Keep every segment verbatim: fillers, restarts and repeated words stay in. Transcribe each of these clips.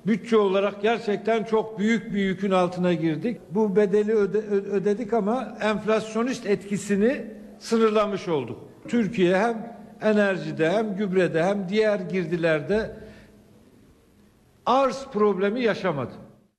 Bütçe olarak gerçekten çok büyük bir yükün altına girdik. Bu bedeli öde, ödedik ama enflasyonist etkisini sınırlamış olduk. Türkiye hem enerjide hem gübrede hem diğer girdilerde arz problemi yaşamadı.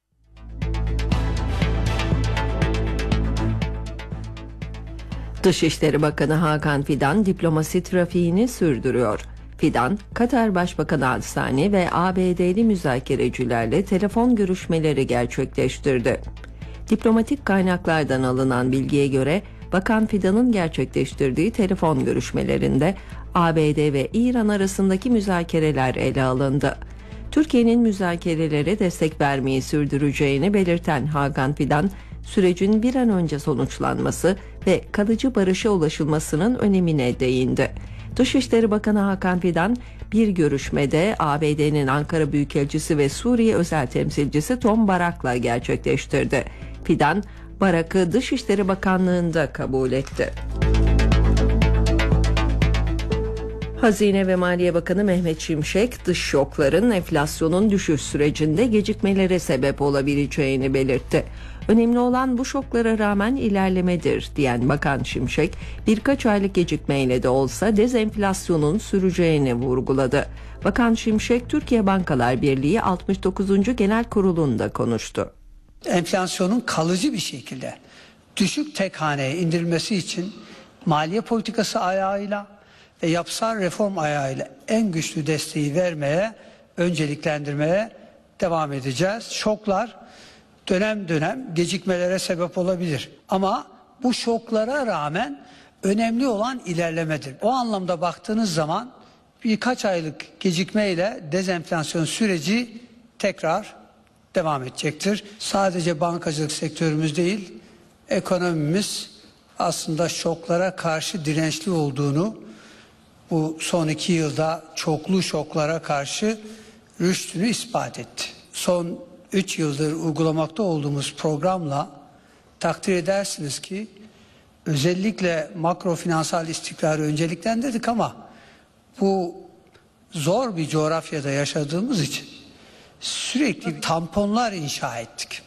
Dışişleri Bakanı Hakan Fidan diplomasi trafiğini sürdürüyor. Fidan, Katar Başbakanı Al-Sani ve A B D'li müzakerecilerle telefon görüşmeleri gerçekleştirdi. Diplomatik kaynaklardan alınan bilgiye göre Bakan Fidan'ın gerçekleştirdiği telefon görüşmelerinde A B D ve İran arasındaki müzakereler ele alındı. Türkiye'nin müzakerelere destek vermeyi sürdüreceğini belirten Hakan Fidan, sürecin bir an önce sonuçlanması ve kalıcı barışa ulaşılmasının önemine değindi. Dışişleri Bakanı Hakan Fidan bir görüşmede A B D'nin Ankara Büyükelçisi ve Suriye Özel Temsilcisi Tom Barak'la gerçekleştirdi. Fidan, Barak'ı Dışişleri Bakanlığı'nda kabul etti. Hazine ve Maliye Bakanı Mehmet Şimşek, dış şokların enflasyonun düşüş sürecinde gecikmelere sebep olabileceğini belirtti. Önemli olan bu şoklara rağmen ilerlemedir diyen Bakan Şimşek, birkaç aylık gecikmeyle de olsa dezenflasyonun süreceğini vurguladı. Bakan Şimşek, Türkiye Bankalar Birliği altmış dokuzuncu Genel Kurulu'nda konuştu. Enflasyonun kalıcı bir şekilde düşük tek haneye indirilmesi için maliye politikası ayağıyla ve yapısal reform ayağıyla en güçlü desteği vermeye, önceliklendirmeye devam edeceğiz. Şoklar dönem dönem gecikmelere sebep olabilir. Ama bu şoklara rağmen önemli olan ilerlemedir. O anlamda baktığınız zaman birkaç aylık gecikmeyle dezenflasyon süreci tekrar devam edecektir. Sadece bankacılık sektörümüz değil, ekonomimiz aslında şoklara karşı dirençli olduğunu, bu son iki yılda çoklu şoklara karşı rüştünü ispat etti. Son üç yıldır uygulamakta olduğumuz programla takdir edersiniz ki özellikle makro finansal istikrarı önceliklendirdik ama bu zor bir coğrafyada yaşadığımız için sürekli tamponlar inşa ettik.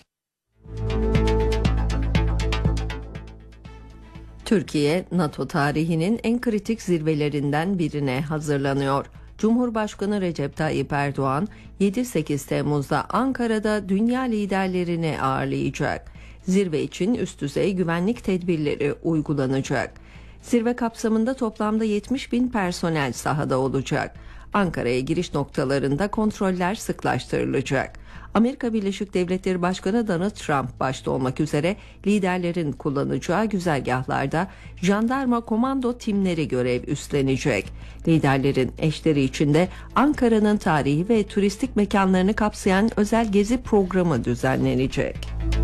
Türkiye, NATO tarihinin en kritik zirvelerinden birine hazırlanıyor. Cumhurbaşkanı Recep Tayyip Erdoğan yedi sekiz Temmuz'da Ankara'da dünya liderlerini ağırlayacak. Zirve için üst düzey güvenlik tedbirleri uygulanacak. Zirve kapsamında toplamda yetmiş bin personel sahada olacak. Ankara'ya giriş noktalarında kontroller sıklaştırılacak. Amerika Birleşik Devletleri Başkanı Donald Trump başta olmak üzere liderlerin kullanacağı güzergahlarda jandarma komando timleri görev üstlenecek. Liderlerin eşleri içinde Ankara'nın tarihi ve turistik mekanlarını kapsayan özel gezi programı düzenlenecek.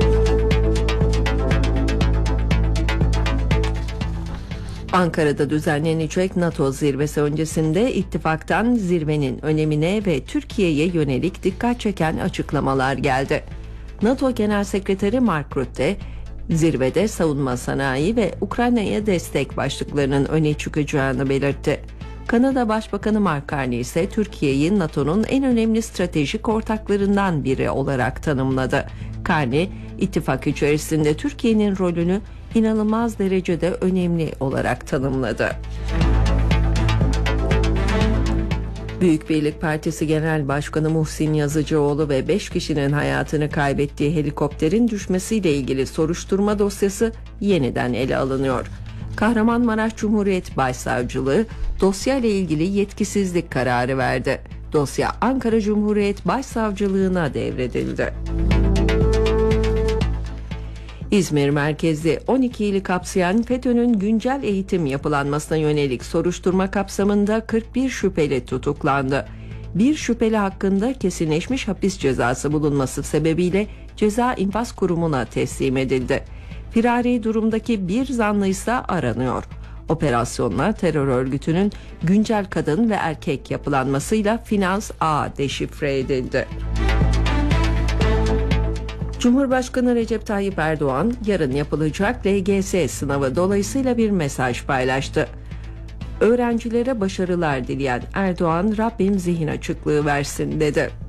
Ankara'da düzenlenecek NATO zirvesi öncesinde ittifaktan zirvenin önemine ve Türkiye'ye yönelik dikkat çeken açıklamalar geldi. NATO Genel Sekreteri Mark Rutte, zirvede savunma sanayi ve Ukrayna'ya destek başlıklarının öne çıkacağını belirtti. Kanada Başbakanı Mark Carney ise Türkiye'yi NATO'nun en önemli stratejik ortaklarından biri olarak tanımladı. Carney, ittifak içerisinde Türkiye'nin rolünü inanılmaz derecede önemli olarak tanımladı. Büyük Birlik Partisi Genel Başkanı Muhsin Yazıcıoğlu ve beş kişinin hayatını kaybettiği helikopterin düşmesiyle ilgili soruşturma dosyası yeniden ele alınıyor. Kahramanmaraş Cumhuriyet Başsavcılığı dosya ile ilgili yetkisizlik kararı verdi. Dosya Ankara Cumhuriyet Başsavcılığına devredildi. İzmir merkezli on iki ili kapsayan FETÖ'nün güncel eğitim yapılanmasına yönelik soruşturma kapsamında kırk bir şüpheli tutuklandı. Bir şüpheli hakkında kesinleşmiş hapis cezası bulunması sebebiyle Ceza İnfaz Kurumu'na teslim edildi. Firari durumdaki bir zanlı ise aranıyor. Operasyonla terör örgütünün güncel kadın ve erkek yapılanmasıyla finans ağı deşifre edildi. Cumhurbaşkanı Recep Tayyip Erdoğan yarın yapılacak L G S sınavı dolayısıyla bir mesaj paylaştı. Öğrencilere başarılar dileyen Erdoğan, Rabbim zihin açıklığı versin dedi.